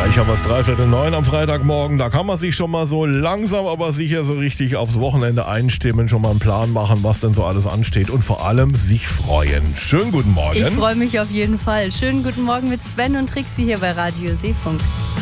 Ich habe es 8:45 am Freitagmorgen. Da kann man sich schon mal so langsam, aber sicher so richtig aufs Wochenende einstimmen, schon mal einen Plan machen, was denn so alles ansteht und vor allem sich freuen. Schönen guten Morgen. Ich freue mich auf jeden Fall. Schönen guten Morgen mit Sven und Trixi hier bei Radio Seefunk.